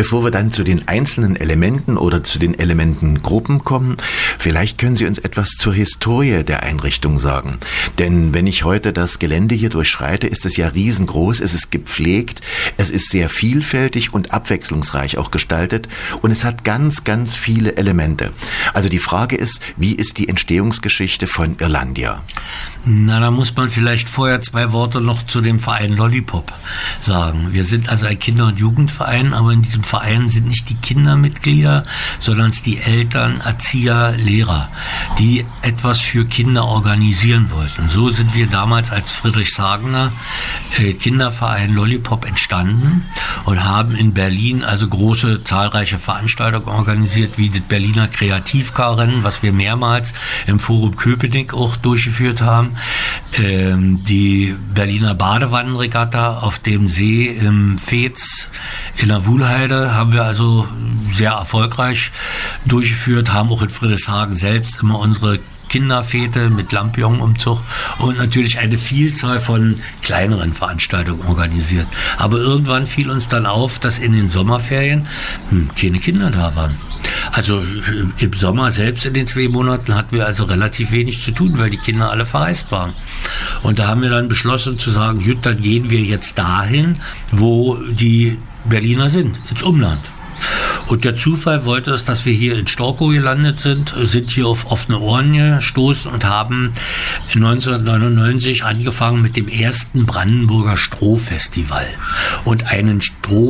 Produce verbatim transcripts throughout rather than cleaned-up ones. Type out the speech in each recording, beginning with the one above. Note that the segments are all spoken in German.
Bevor wir dann zu den einzelnen Elementen oder zu den Elementengruppen kommen, vielleicht können Sie uns etwas zur Historie der Einrichtung sagen. Denn wenn ich heute das Gelände hier durchschreite, ist es ja riesengroß, es ist gepflegt, es ist sehr vielfältig und abwechslungsreich auch gestaltet und es hat ganz, ganz viele Elemente. Also die Frage ist, wie ist die Entstehungsgeschichte von Irlandia? Na, da muss man vielleicht vorher zwei Worte noch zu dem Verein Lollipop sagen. Wir sind also ein Kinder- und Jugendverein, aber in diesem Verein sind nicht die Kinder Mitglieder, sondern die Eltern, Erzieher, Lehrer, die etwas für Kinder organisieren wollten. So sind wir damals als Friedrichshagener äh, Kinderverein Lollipop entstanden und haben in Berlin also große, zahlreiche Veranstaltungen organisiert, wie das Berliner Kreativkarrennen, was wir mehrmals im Forum Köpenick auch durchgeführt haben. Ähm, die Berliner Badewannenregatta auf dem See im Veets in der Wuhlheide haben wir also sehr erfolgreich durchgeführt, haben auch in Friedrichshagen selbst immer unsere Kinderfete mit Lampion-Umzug und natürlich eine Vielzahl von kleineren Veranstaltungen organisiert. Aber irgendwann fiel uns dann auf, dass in den Sommerferien hm, keine Kinder da waren. Also im Sommer selbst in den zwei Monaten hatten wir also relativ wenig zu tun, weil die Kinder alle verreist waren. Und da haben wir dann beschlossen zu sagen, gut, dann gehen wir jetzt dahin, wo die Berliner sind, ins Umland. Und der Zufall wollte es, dass wir hier in Storkow gelandet sind, sind hier auf offene Ohren gestoßen und haben neunzehnhundertneunundneunzig angefangen mit dem ersten Brandenburger Strohfestival und einen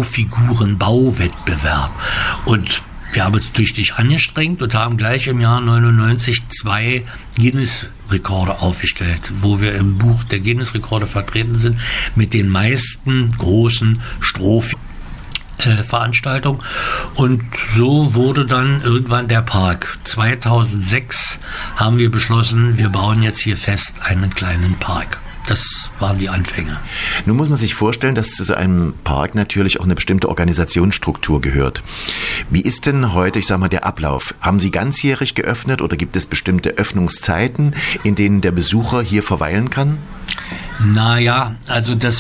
Strohfigurenbauwettbewerb. Und wir haben uns tüchtig angestrengt und haben gleich im Jahr neunundneunzig zwei Guinness-Rekorde aufgestellt, wo wir im Buch der Guinness-Rekorde vertreten sind mit den meisten großen Strohfiguren. Veranstaltung und so wurde dann irgendwann der Park. zweitausendsechs haben wir beschlossen, wir bauen jetzt hier fest einen kleinen Park. Das waren die Anfänge. Nun muss man sich vorstellen, dass zu so einem Park natürlich auch eine bestimmte Organisationsstruktur gehört. Wie ist denn heute, ich sag mal, der Ablauf? Haben Sie ganzjährig geöffnet oder gibt es bestimmte Öffnungszeiten, in denen der Besucher hier verweilen kann? Naja, also das